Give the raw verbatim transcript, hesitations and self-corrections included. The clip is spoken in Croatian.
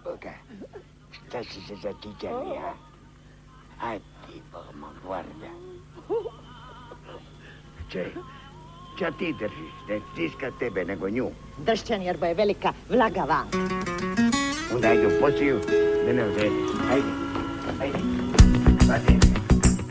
Boga, šta si se zatiđali, ja? Aj ti, Bogma, guarda. Če, ča ti držiš? Ne stiska tebe, nego nju. Dršćan, jer bo je velika vlaga van. Onda ajde u posiju, da ne odrediš. Ajde, ajde. Ajde.